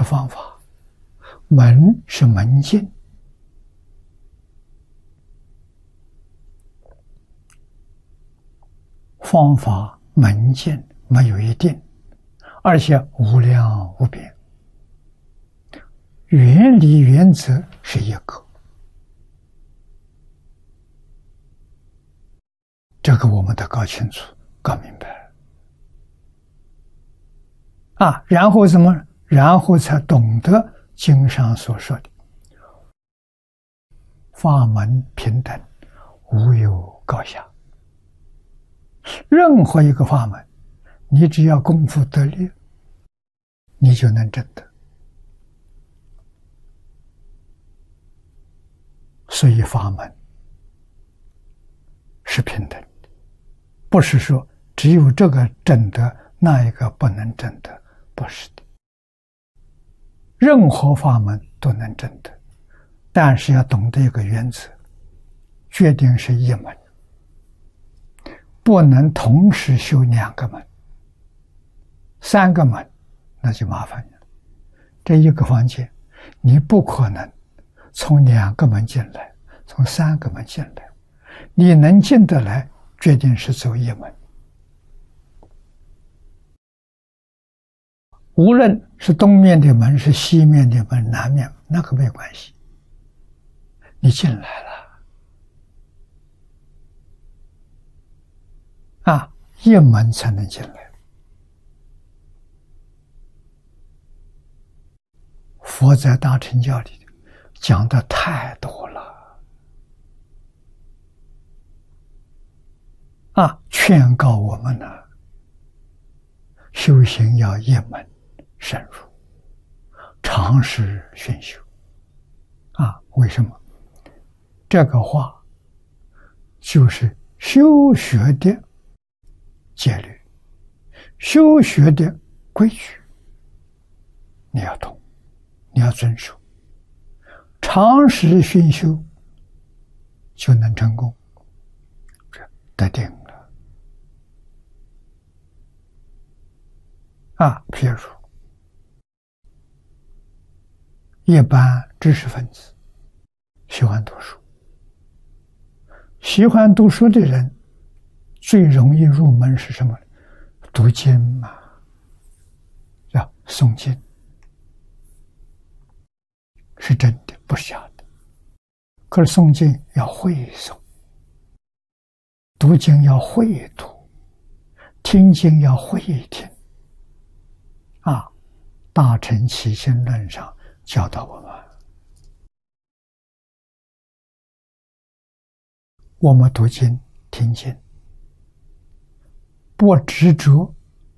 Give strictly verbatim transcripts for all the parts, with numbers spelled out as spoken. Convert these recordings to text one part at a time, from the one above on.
方法，门是门径，方法门径没有一定，而且无量无边，原理原则是一个。这个我们得搞清楚、搞明白啊，然后怎么？然后才懂得经上所说的法门平等，无有高下。任何一个法门，你只要功夫得力，你就能证得。所以法门是平等的，不是说只有这个证得，那一个不能证得，不是的。任何法门都能证得，但是要懂得一个原则，决定是一门，不能同时修两个门、三个门，那就麻烦了。这一个房间，你不可能从两个门进来，从三个门进来，你能进得来，决定是走一门。无论是东面的门，是西面的门，南面，那个没关系，你进来了啊，一门才能进来。佛在大乘教里讲的太多了啊，劝告我们呢，修行要一门深入，长时熏修啊！为什么？这个话就是修学的戒律，修学的规矩，你要懂，你要遵守，长时熏修就能成功，得定了啊！譬如一般知识分子喜欢读书，喜欢读书的人最容易入门是什么？读经嘛，叫诵经，是真的，不是假的。可是诵经要会诵，读经要会读，听经要会听。啊，大乘起心论上教导我们，我们读经听经，不执着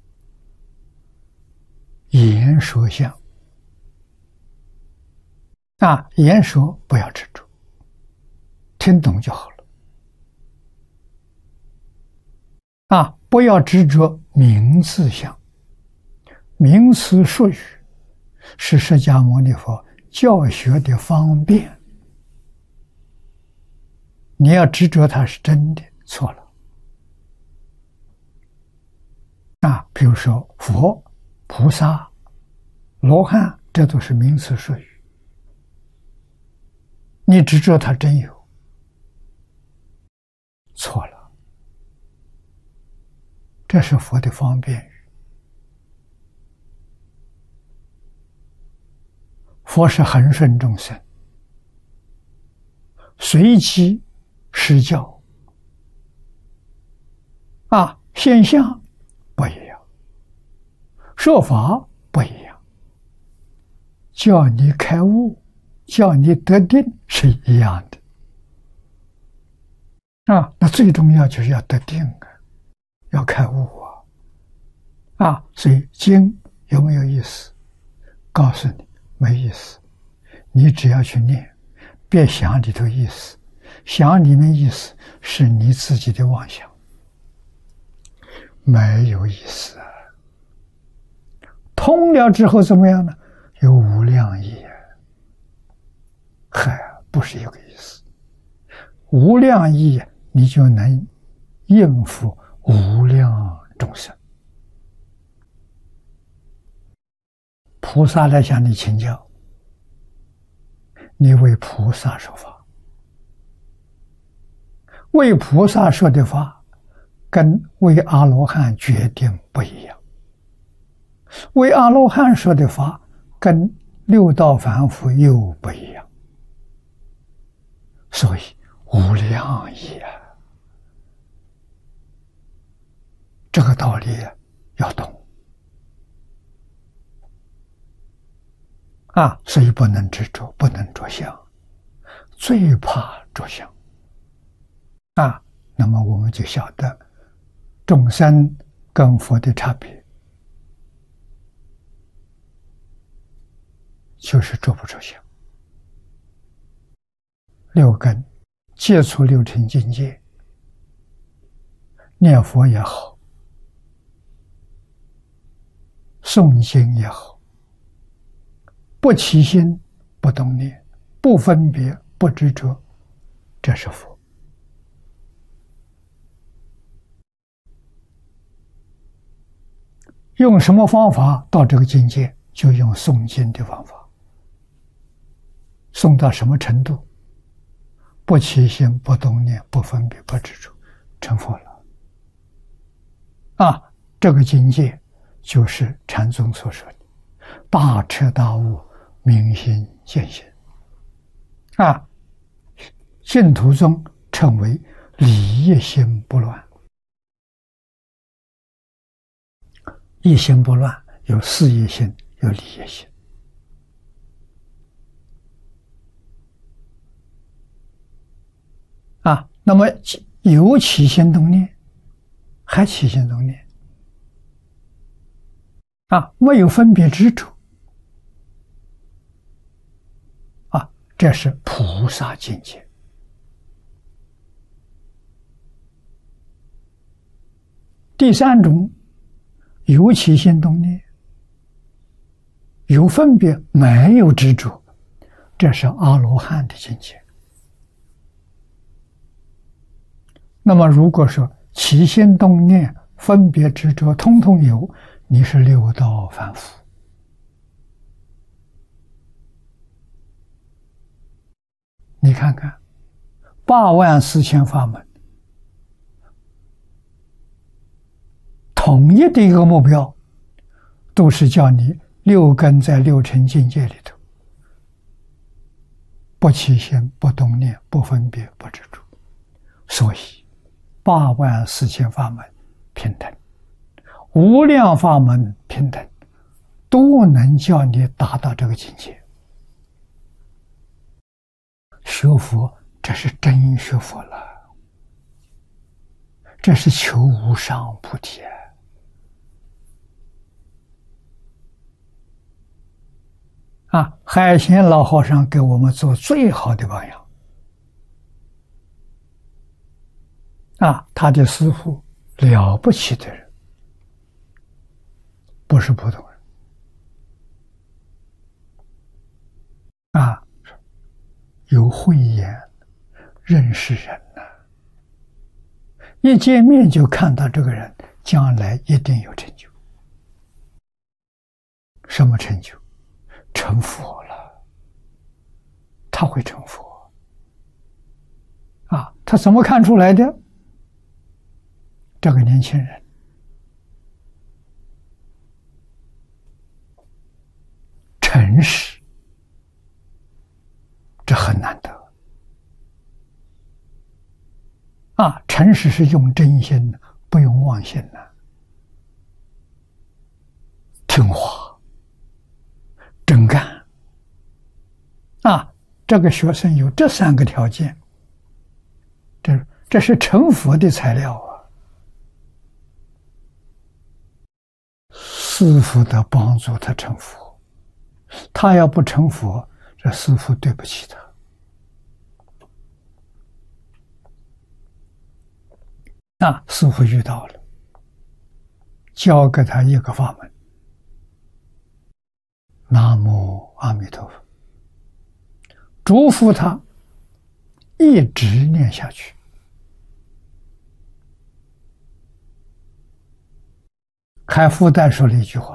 言说相啊，言说不要执着，听懂就好了啊，不要执着名字相，名词术语是释迦牟尼佛教学的方便，你要执着它是真的，错了啊！比如说佛、菩萨、罗汉，这都是名词术语，你执着它真有，错了。这是佛的方便语。佛是恒顺众生，随机施教啊，现象不一样，说法不一样，叫你开悟，叫你得定是一样的啊。那最重要就是要得定啊，要开悟啊啊！所以经有没有意思？告诉你没意思，你只要去念，别想里头意思，想里面意思是你自己的妄想，没有意思啊。通了之后怎么样呢？有无量义啊，嗨，不是一个意思。无量义，你就能应付无量众生。菩菩萨来向你请教，你为菩萨说法，为菩萨说的法跟为阿罗汉决定不一样，为阿罗汉说的法跟六道凡夫又不一样，所以无量义啊，这个道理要懂啊，所以不能执着，不能着相，最怕着相啊。那么我们就晓得众生跟佛的差别，就是着不着相。六根接触六尘境界，念佛也好，诵经也好，不起心，不动念，不分别，不执着，这是佛。用什么方法到这个境界？就用诵经的方法。诵到什么程度？不起心，不动念，不分别，不执着，成佛了。啊，这个境界就是禅宗所说的大彻大悟，明心见性。啊，净土宗称为理一心不乱。一心不乱，有事业心，有理业心。啊，那么有起心动念，还起心动念，啊，没有分别执着，啊，这是菩萨境界。第三种，有起心动念，有分别，没有执着，这是阿罗汉的境界。那么如果说起心动念、分别执着通通有，你是六道凡夫。你看看八万四千法门，统一的一个目标，都是叫你六根在六尘境界里头，不起心，不动念，不分别，不执着。所以八万四千法门平等，无量法门平等，都能叫你达到这个境界。学佛，这是真学佛了，这是求无上菩提。啊，海贤老和尚给我们做最好的榜样。啊，他的师父了不起的人，不是普通人。啊，有慧眼，认识人呐、啊，一见面就看到这个人将来一定有成就。什么成就？成佛了，他会成佛。啊，他怎么看出来的？这个年轻人诚实，这很难得啊！诚实是用真心的，不用妄心的。听话、真干啊！这个学生有这三个条件，这这是成佛的材料啊！师父的帮助他成佛，他要不成佛，这师父对不起他。那师父遇到了，教给他一个法门：南无阿弥陀佛，嘱咐他一直念下去。开复旦说了一句话：